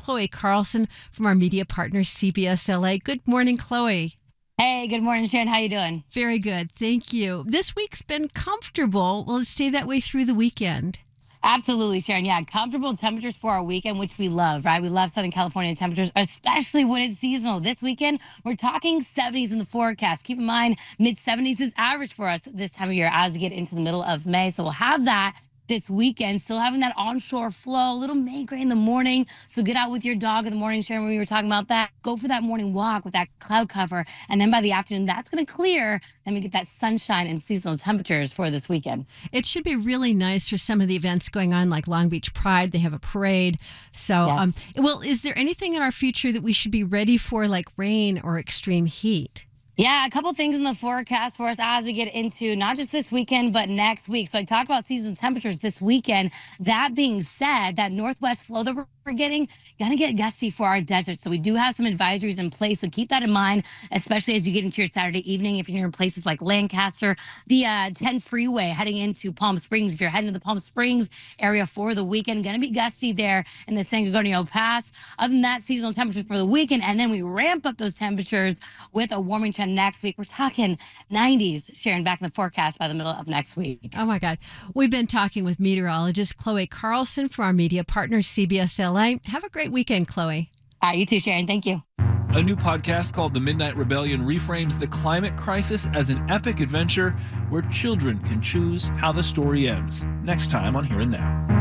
Chloe Carlson from our media partner, CBS LA. Good morning, Chloe. Hey, good morning, Sharon. How you doing? Very good. Thank you. This week's been comfortable. Will it stay that way through the weekend? Absolutely, Sharon. Yeah, comfortable temperatures for our weekend, which we love, right? We love Southern California temperatures, especially when it's seasonal. This weekend, we're talking 70s in the forecast. Keep in mind, mid 70s is average for us this time of year as we get into the middle of May. So we'll have that this weekend, still having that onshore flow, a little May gray in the morning. So get out with your dog in the morning, Sharon, when we were talking about that. Go for that morning walk with that cloud cover. And then by the afternoon, that's going to clear. Then we get that sunshine and seasonal temperatures for this weekend. It should be really nice for some of the events going on, like Long Beach Pride. They have a parade. So, Yes. well, is there anything in our future that we should be ready for, like rain or extreme heat? Yeah, a couple things in the forecast for us as we get into not just this weekend, but next week. So I talked about seasonal temperatures this weekend. That being said, that northwest flow that we're getting, gonna get gusty for our desert. So we do have some advisories in place. So keep that in mind, especially as you get into your Saturday evening. If you're near places like Lancaster, the 10 freeway heading into Palm Springs. If you're heading to the Palm Springs area for the weekend, gonna be gusty there in the San Gorgonio Pass. Other than that, seasonal temperatures for the weekend, and then we ramp up those temperatures with a warming trend next week. We're talking 90s, Sharon, back in the forecast by the middle of next week. Oh, my God. We've been talking with meteorologist Chloe Carlson from our media partner, CBS LA. Have a great weekend, Chloe. All right, you too, Sharon. Thank you. A new podcast called The Midnight Rebellion reframes the climate crisis as an epic adventure where children can choose how the story ends. Next time on Here and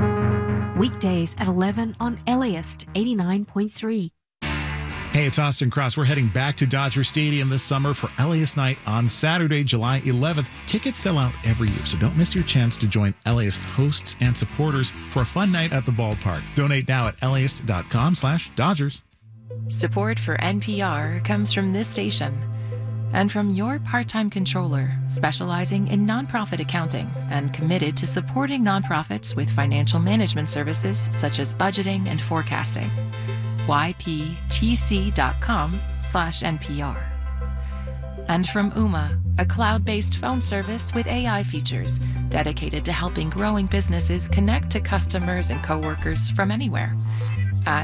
Now. Weekdays at 11 on LAist 89.3. Hey, it's Austin Cross. We're heading back to Dodger Stadium this summer for LAist Night on Saturday, July 11th. Tickets sell out every year, so don't miss your chance to join LAist hosts and supporters for a fun night at the ballpark. Donate now at laist.com/Dodgers. Support for NPR comes from this station and from your part-time controller specializing in nonprofit accounting and committed to supporting nonprofits with financial management services such as budgeting and forecasting. yptc.com/NPR. And from Ooma, a cloud-based phone service with AI features dedicated to helping growing businesses connect to customers and coworkers from anywhere at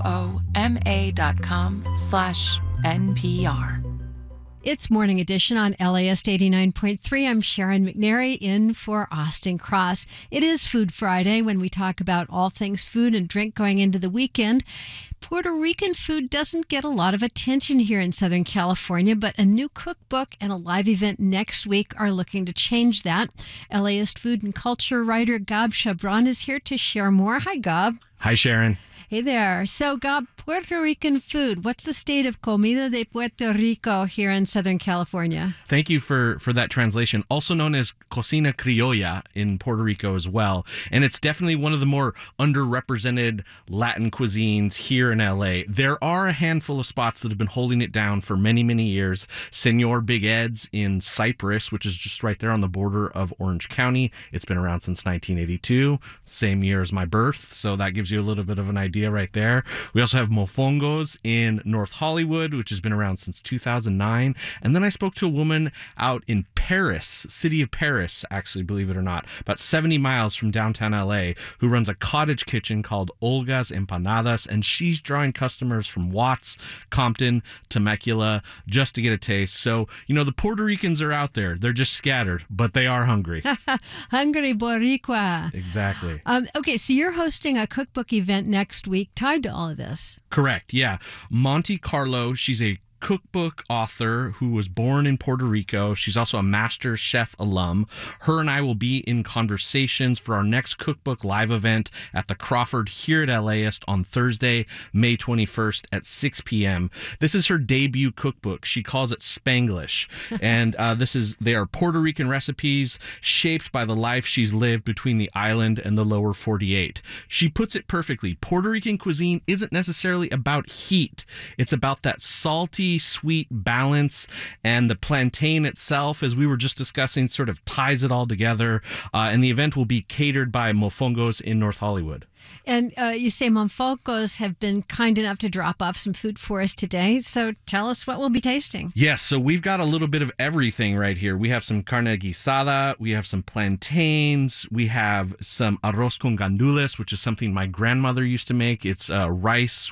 ooma.com/NPR. It's Morning Edition on LAist 89.3. I'm Sharon McNary in for Austin Cross. It is Food Friday when we talk about all things food and drink going into the weekend. Puerto Rican food doesn't get a lot of attention here in Southern California, but a new cookbook and a live event next week are looking to change that. LAist food and culture writer Gab Chabran is here to share more. Hi, Gab. Hi, Sharon. Hey there. So, Gab, Puerto Rican food. What's the state of comida de Puerto Rico here in Southern California? Thank you for that translation, also known as cocina criolla in Puerto Rico as well. And it's definitely one of the more underrepresented Latin cuisines here in LA. There are a handful of spots that have been holding it down for many, many years. Senor Big Ed's in Cypress, which is just right there on the border of Orange County. It's been around since 1982, same year as my birth. So that gives you a little bit of an idea right there. We also have Mofongos in North Hollywood, which has been around since 2009. And then I spoke to a woman out in Paris, city of Paris, actually, believe it or not, about 70 miles from downtown LA, who runs a cottage kitchen called Olga's Empanadas. And she's drawing customers from Watts, Compton, Temecula, just to get a taste. So, the Puerto Ricans are out there. They're just scattered, but they are hungry. Hungry Boricua. Exactly. Okay, so you're hosting a cookbook event next week tied to all of this. Correct, yeah. Monte Carlo, she's a cookbook author who was born in Puerto Rico. She's also a master chef alum. Her and I will be in conversations for our next cookbook live event at the Crawford here at LAist on Thursday, May 21st at 6 p.m. This is her debut cookbook. She calls it Spanglish. And they are Puerto Rican recipes shaped by the life she's lived between the island and the lower 48. She puts it perfectly. Puerto Rican cuisine isn't necessarily about heat. It's about that salty, sweet balance, and the plantain itself, as we were just discussing, sort of ties it all together. And the event will be catered by Mofongos in North Hollywood. And you say Mofongos have been kind enough to drop off some food for us today. So tell us what we'll be tasting. Yes, so we've got a little bit of everything right here. We have some carne guisada, we have some plantains, we have some arroz con gandules, which is something my grandmother used to make. It's rice